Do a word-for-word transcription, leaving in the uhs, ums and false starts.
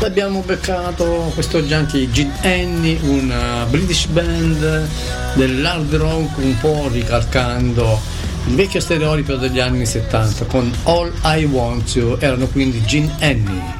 abbiamo beccato quest'oggi anche Gin Annie, una British band dell'hard rock, un po' ricalcando il vecchio stereotipo degli anni settanta con All I Want You. Erano quindi Gin Annie.